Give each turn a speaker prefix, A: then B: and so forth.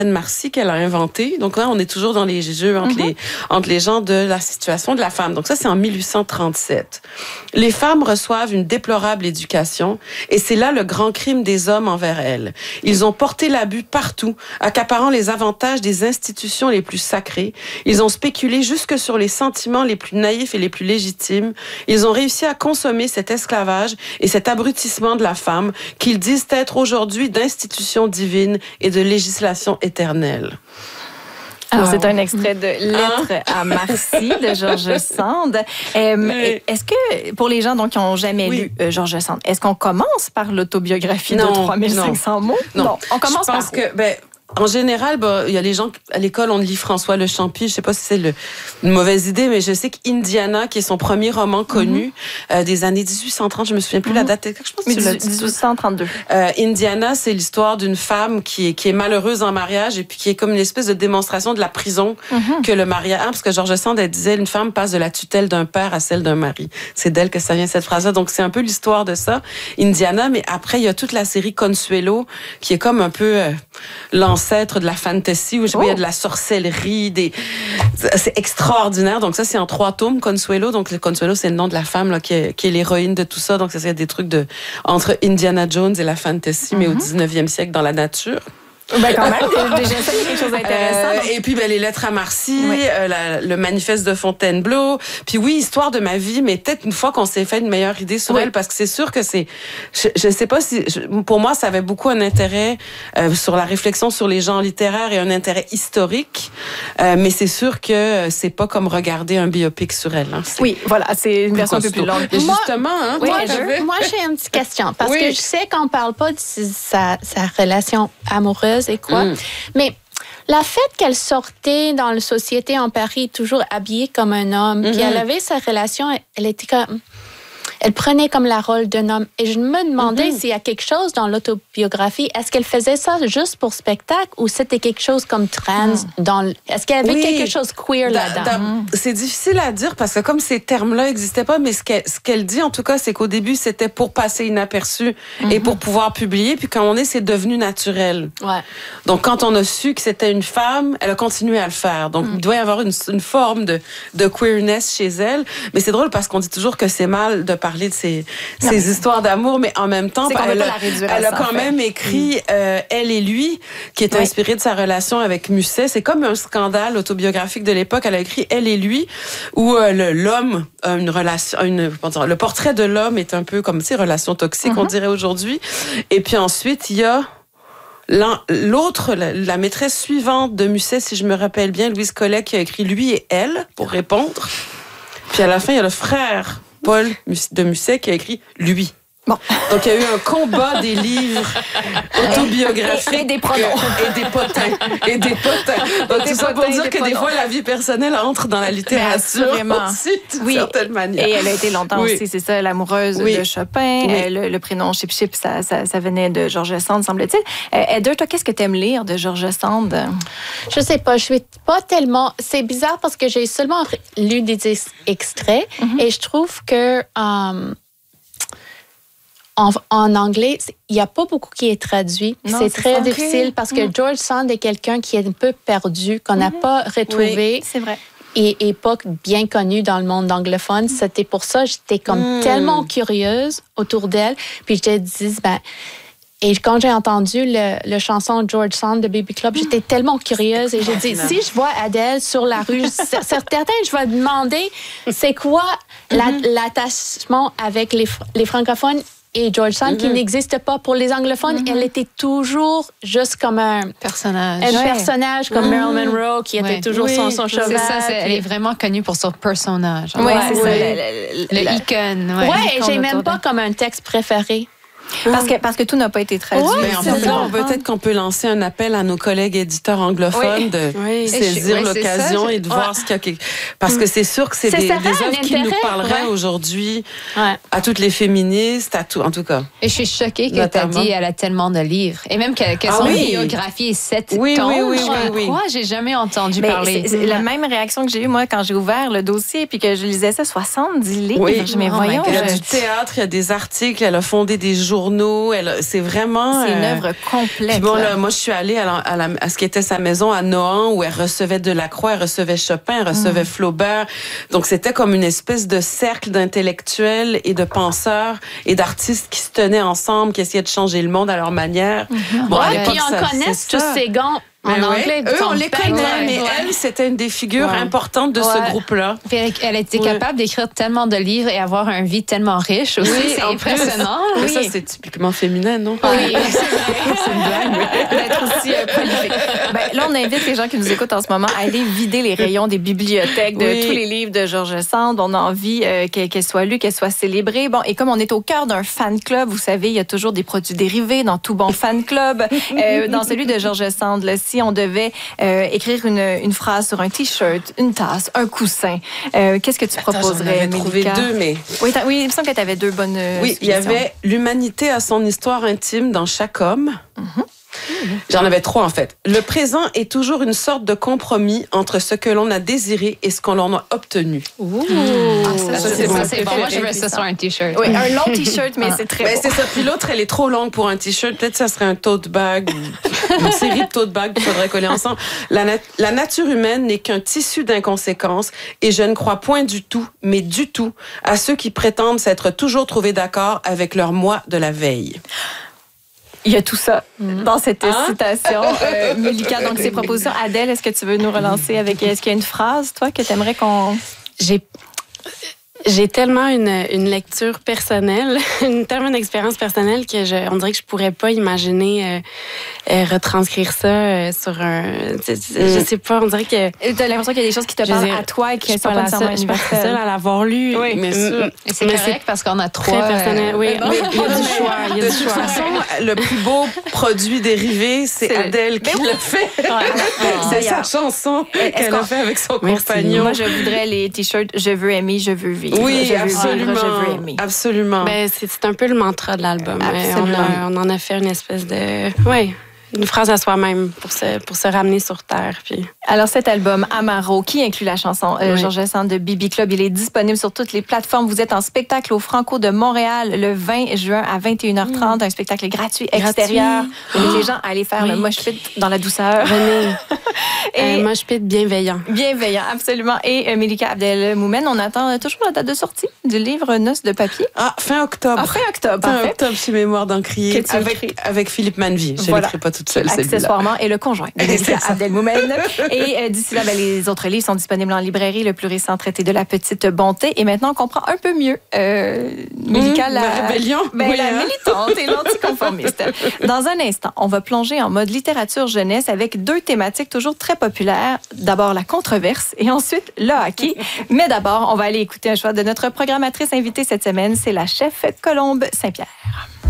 A: Marcy qu'elle a inventé. Donc là, on est toujours dans les jeux entre les gens de la situation de la femme. Donc ça, c'est en 1837. Les femmes reçoivent une déplorable éducation et c'est là le grand crime des hommes envers elles. Ils ont porté l'abus partout, accaparant les avantages des institutions les plus sacrées. Ils ont spéculé jusque sur les sentiments les plus naïfs et les plus légitimes. Ils ont réussi à consommer cet esclavage et cet abrutissement de la femme qu'ils disent être aujourd'hui d'institutions divines et de législation éternelle.
B: Alors, c'est un extrait de Lettres à Marcy de George Sand. Est-ce que, pour les gens donc, qui n'ont jamais lu George Sand, est-ce qu'on commence par l'autobiographie de 3500 mots?
A: Non.
B: On commence
A: par en général, il y a les gens, à l'école, on lit François Le Champy. Je sais pas si c'est une mauvaise idée, mais je sais qu'Indiana, qui est son premier roman connu, des années 1830, je me souviens plus la date. Je pense que
B: 1832.
A: Indiana, c'est l'histoire d'une femme qui est malheureuse en mariage et puis qui est comme une espèce de démonstration de la prison que le mariage, parce que George Sand, elle disait, une femme passe de la tutelle d'un père à celle d'un mari. C'est d'elle que ça vient, cette phrase-là. Donc, c'est un peu l'histoire de ça, Indiana, mais après, il y a toute la série Consuelo, qui est comme un peu l'ancêtre de la fantasy, où il y a de la sorcellerie, c'est extraordinaire. Donc ça, c'est en 3 tomes, Consuelo. Donc Consuelo, c'est le nom de la femme là, qui est l'héroïne de tout ça. Donc ça, c'est des trucs entre Indiana Jones et la fantasy, mais au 19e siècle dans la nature.
B: Ben quand même, déjà ça, c'est quelque chose d'intéressant.
A: Et puis les Lettres à Marcy, le manifeste de Fontainebleau. Puis oui, histoire de ma vie, mais peut-être une fois qu'on s'est fait une meilleure idée sur elle, parce que c'est sûr que je sais pas si, pour moi, ça avait beaucoup un intérêt sur la réflexion sur les genres littéraires et un intérêt historique. Mais c'est sûr que c'est pas comme regarder un biopic sur elle. Hein.
B: Oui, voilà, c'est une version un peu plus longue.
A: Et justement,
C: moi, j'ai une petite question, parce que je sais qu'on parle pas de sa relation amoureuse et quoi. Mais la fait qu'elle sortait dans la société en Paris toujours habillée comme un homme, puis elle avait sa relation, elle était comme... Elle prenait comme la rôle d'un homme. Et je me demandais s'il y a quelque chose dans l'autobiographie. Est-ce qu'elle faisait ça juste pour spectacle ou c'était quelque chose comme trans? Est-ce qu'il y avait quelque chose queer là-dedans?
A: C'est difficile à dire parce que comme ces termes-là n'existaient pas, mais ce qu'elle dit en tout cas, c'est qu'au début, c'était pour passer inaperçu et pour pouvoir publier. Puis quand c'est devenu naturel.
C: Ouais.
A: Donc quand on a su que c'était une femme, elle a continué à le faire. Donc il doit y avoir une forme de queerness chez elle. Mais c'est drôle parce qu'on dit toujours que c'est mal de parler de ces histoires d'amour, mais en même temps, elle a quand même écrit Elle et lui, qui est inspiré de sa relation avec Musset. C'est comme un scandale autobiographique de l'époque. Elle a écrit Elle et lui, où l'homme a une relation, le portrait de l'homme est un peu comme relation toxique, on dirait aujourd'hui. Et puis ensuite, il y a l'autre, la maîtresse suivante de Musset, si je me rappelle bien, Louise Collet, qui a écrit Lui et elle pour répondre. Puis à la fin, il y a le frère Paul de Musset qui a écrit Lui.
B: Bon.
A: Donc, il y a eu un combat des livres autobiographiques.
B: Et des pronoms.
A: Et des potins. Donc, tout ça pour dire que des fois, la vie personnelle entre dans la littérature aussi, d'une certaine manière.
B: Et elle a été longtemps aussi, c'est ça, l'amoureuse de Chopin. Le prénom Chip Chip, ça venait de George Sand, semble-t-il. Heather, toi, qu'est-ce que tu aimes lire de George Sand?
C: Je sais pas, je suis pas tellement... C'est bizarre parce que j'ai seulement lu des extraits et je trouve que... En anglais, il n'y a pas beaucoup qui est traduit. C'est très difficile parce que George Sand est quelqu'un qui est un peu perdu, qu'on n'a pas retrouvé.
B: Oui, c'est vrai.
C: Et pas bien connu dans le monde anglophone. C'était pour ça que j'étais comme tellement curieuse autour d'elle. Puis je te dis, et quand j'ai entendu la chanson George Sand de Baby Club, j'étais tellement curieuse et j'ai dit, si je vois Adele sur la rue, certains, je vais demander, c'est quoi l'attachement avec les francophones et George Sand qui n'existe pas pour les anglophones. Elle était toujours juste comme un personnage. Un personnage comme Marilyn Monroe qui était toujours son cheval.
D: C'est ça, elle est vraiment connue pour son personnage.
B: Oui, c'est ça.
D: Le icône.
C: Oui, j'ai même pas comme un texte préféré.
B: Parce que tout n'a pas été traduit.
A: Peut-être qu'on peut lancer un appel à nos collègues éditeurs anglophones de saisir l'occasion et de voir ce qu'il y a. Parce que c'est sûr que c'est des œuvres qui nous parleraient aujourd'hui à toutes les féministes, en tout cas.
D: Et je suis choquée que tu as dit qu'elle a tellement de livres. Et même que son biographie est 7 tomes.
A: Oui.
D: Je crois, j'ai jamais entendu parler.
B: C'est la même réaction que j'ai eue, moi, quand j'ai ouvert le dossier puis que je lisais ça, 70 livres.
A: Oui.
B: Mais voyons.
A: Il y a du théâtre, il y a des articles, elle a fondé des journaux. journaux. C'est vraiment...
B: C'est une œuvre complète.
A: Puis bon, là, moi, je suis allée à ce qui était sa maison à Nohant, où elle recevait Delacroix, elle recevait Chopin, elle recevait Flaubert. Donc, c'était comme une espèce de cercle d'intellectuels et de penseurs et d'artistes qui se tenaient ensemble, qui essayaient de changer le monde à leur manière.
C: Bon, puis on connaît tous ces gants en anglais.
A: Eux, on les connaît, mais elle, c'était une des figures importantes de ce groupe-là.
D: Puis elle était capable d'écrire tellement de livres et avoir une vie tellement riche aussi. C'est impressionnant.
A: Mais ça, c'est typiquement féminin, non?
B: Oui, c'est une blague. D'être aussi prolifique. Là, on invite les gens qui nous écoutent en ce moment à aller vider les rayons des bibliothèques de tous les livres de George Sand. On a envie qu'elle soit lue, qu'elle soit célébrée. Bon, et comme on est au cœur d'un fan club, vous savez, il y a toujours des produits dérivés dans tout bon fan club. Dans celui de George Sand, là, si on devait écrire une phrase sur un T-shirt, une tasse, un coussin, qu'est-ce que tu proposerais,
A: J'en avais trouvé deux, mais...
B: Oui, il me semble que tu avais deux bonnes
A: Oui, il y avait « L'humanité a son histoire intime dans chaque homme ». J'en avais trois, en fait. Le présent est toujours une sorte de compromis entre ce que l'on a désiré et ce qu'on en a obtenu.
D: C'est bon. Moi, je veux ça sur un T-shirt.
B: Oui, un long T-shirt, mais c'est très beau.
A: C'est ça. Puis l'autre, elle est trop longue pour un T-shirt. Peut-être que ça serait un tote bag ou une série de tote bags qu'il faudrait coller ensemble. La nature humaine n'est qu'un tissu d'inconséquences et je ne crois point du tout, mais du tout, à ceux qui prétendent s'être toujours trouvés d'accord avec leur moi de la veille.
B: Il y a tout ça dans cette citation. Mélika, donc ces propositions. Adèle, est-ce que tu veux nous relancer avec... Est-ce qu'il y a une phrase, toi, que tu aimerais qu'on...
E: J'ai tellement une lecture personnelle, tellement une expérience personnelle que on dirait que je pourrais pas imaginer retranscrire ça sur un... Je sais pas, on dirait que...
B: T'as l'impression qu'il y a des choses qui te parlent à toi et qui sont pas nécessairement universelles.
E: Je suis pas seule à l'avoir lu.
B: Oui,
E: mais
D: c'est correct parce qu'on a trois...
E: Très personnel, oui. Mais il y a du choix.
A: De toute façon, le plus beau produit dérivé, c'est Adèle qui le fait. C'est sa chanson qu'elle a fait avec son compagnon.
B: Moi, je voudrais les T-shirts « Je veux aimer, je veux vivre ».
A: Oui, absolument.
B: Je veux aimer.
A: Absolument.
E: C'est un peu le mantra de l'album. On en a fait une espèce de... Oui. Une phrase à soi-même pour se ramener sur terre. Puis...
B: Alors, cet album, Amaro, qui inclut la chanson George Sand de BB Club, il est disponible sur toutes les plateformes. Vous êtes en spectacle au Franco de Montréal le 20 juin à 21h30. Un spectacle gratuit extérieur. Avec les gens à aller faire le mosh pit dans la douceur.
E: Venez. Et mosh pit bienveillant.
B: Bienveillant, absolument. Et Mélika Abdelmoumen, on attend toujours la date de sortie du livre Noces de papier.
A: Fin octobre.
B: Fin octobre,
A: Fin octobre chez Mémoire d'Encrier. Avec Philippe Manvie. Je l'écris pas toute seule,
B: accessoirement, et le conjoint de Mélika Abdelmoumen. Et d'ici là, les autres livres sont disponibles en librairie. Le plus récent, Traité de la petite bonté. Et maintenant, on comprend un peu mieux Mélika, la
A: rébellion.
B: La militante et l'anticonformiste. Dans un instant, on va plonger en mode littérature jeunesse avec deux thématiques toujours très populaires. D'abord, la controverse et ensuite, le hockey. Mais d'abord, on va aller écouter un choix de notre programmatrice invitée cette semaine. C'est la chef Colombe Saint-Pierre.